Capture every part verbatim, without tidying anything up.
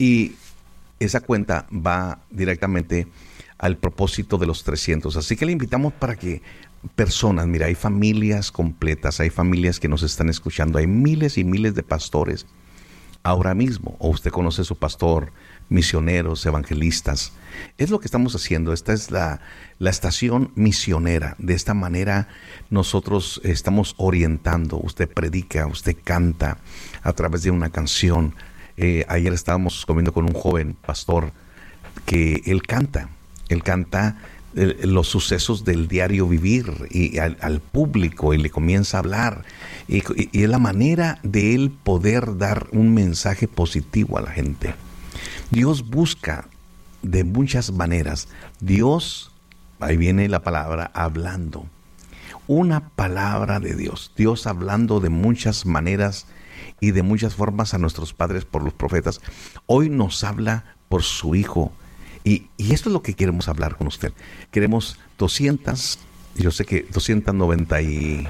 Y esa cuenta va directamente al propósito de los trescientos. Así que le invitamos para que personas, mira, hay familias completas, hay familias que nos están escuchando, hay miles y miles de pastores ahora mismo, o usted conoce a su pastor, misioneros, evangelistas. Es lo que estamos haciendo. Esta es la, la estación misionera. De esta manera nosotros estamos orientando. Usted predica, usted canta a través de una canción. Eh, ayer estábamos comiendo con un joven pastor que él canta, él canta eh, los sucesos del diario vivir y al, al público, y le comienza a hablar, y, y, y es la manera de él poder dar un mensaje positivo a la gente. Dios busca de muchas maneras. Dios, ahí viene la palabra, hablando, una palabra de Dios, Dios hablando de muchas maneras y de muchas formas a nuestros padres por los profetas. Hoy nos habla por su Hijo. Y, y esto es lo que queremos hablar con usted. Queremos doscientas, yo sé que doscientos noventa y...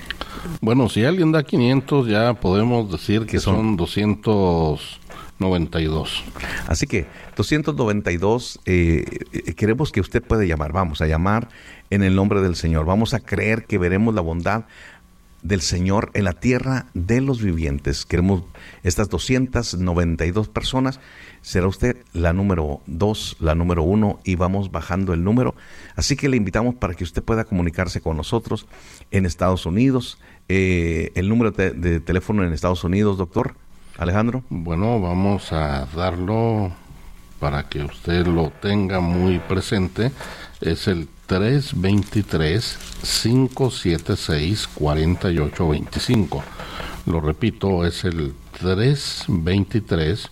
Bueno, si alguien da quinientos, ya podemos decir que, que son, son doscientos noventa y dos. Así que doscientos noventa y dos, eh, queremos que usted pueda llamar. Vamos a llamar en el nombre del Señor. Vamos a creer que veremos la bondad del Señor en la tierra de los vivientes. Queremos estas doscientas noventa y dos personas. Será usted la número dos, la número uno, y vamos bajando el número. Así que le invitamos para que usted pueda comunicarse con nosotros en Estados Unidos. Eh, el número de, de teléfono en Estados Unidos, doctor Alejandro. Bueno, vamos a darlo para que usted lo tenga muy presente. Es el tres dos tres, cinco siete seis, cuatro ocho dos cinco. Lo repito, es el tres dos tres,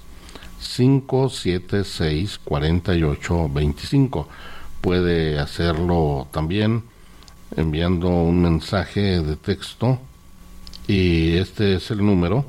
cinco siete seis, cuatro ocho dos cinco. Puede hacerlo también enviando un mensaje de texto, y este es el número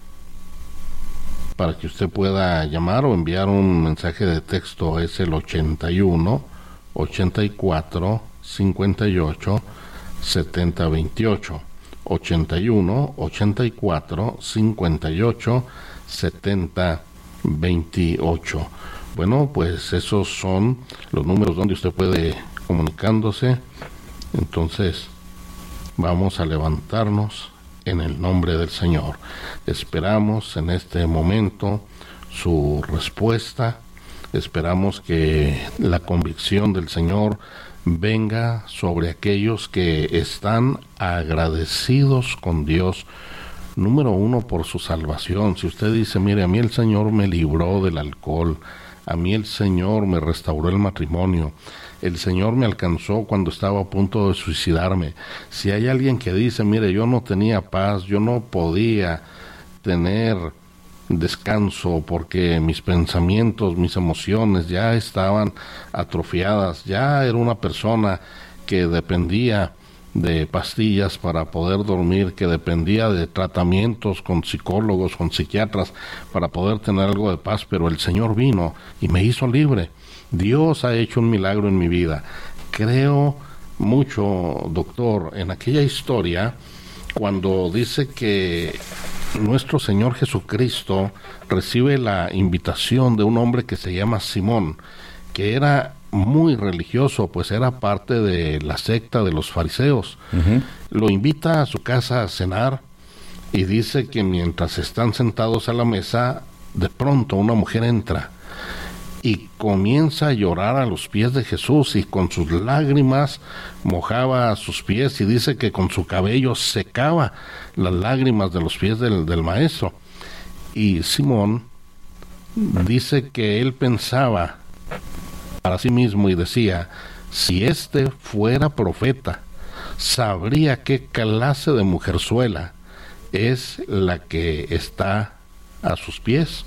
para que usted pueda llamar o enviar un mensaje de texto. Es el ochenta y uno, ochenta y cuatro, cincuenta y ocho, setenta veintiocho. ochenta y uno, ochenta y cuatro, cincuenta y ocho, setenta veintiocho. Bueno, pues esos son los números donde usted puede comunicándose. Entonces, vamos a levantarnos en el nombre del Señor. Esperamos en este momento su respuesta. Esperamos que la convicción del Señor venga sobre aquellos que están agradecidos con Dios. Número uno, por su salvación. Si usted dice, mire, a mí el Señor me libró del alcohol, a mí el Señor me restauró el matrimonio, el Señor me alcanzó cuando estaba a punto de suicidarme. Si hay alguien que dice, mire, yo no tenía paz, yo no podía tener descanso porque mis pensamientos, mis emociones ya estaban atrofiadas, ya era una persona que dependía de pastillas para poder dormir, que dependía de tratamientos con psicólogos, con psiquiatras para poder tener algo de paz, pero el Señor vino y me hizo libre. Dios ha hecho un milagro en mi vida. Creo mucho, doctor, en aquella historia cuando dice que nuestro Señor Jesucristo recibe la invitación de un hombre que se llama Simón, que era muy religioso, pues era parte de la secta de los fariseos. Uh-huh. Lo invita a su casa a cenar y dice que mientras están sentados a la mesa, de pronto una mujer entra y comienza a llorar a los pies de Jesús, y con sus lágrimas mojaba sus pies, y dice que con su cabello secaba las lágrimas de los pies del, del maestro. Y Simón dice que él pensaba para sí mismo y decía, si este fuera profeta, sabría qué clase de mujerzuela es la que está a sus pies.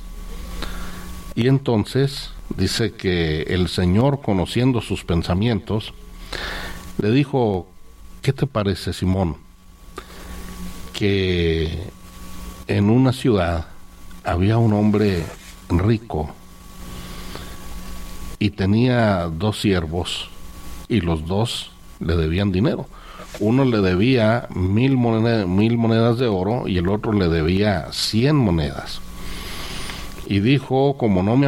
Y entonces dice que el Señor, conociendo sus pensamientos, le dijo, ¿qué te parece, Simón? Que en una ciudad había un hombre rico y tenía dos siervos, y los dos le debían dinero. Uno le debía mil monedas, mil monedas de oro, y el otro le debía cien monedas. y dijo, como no me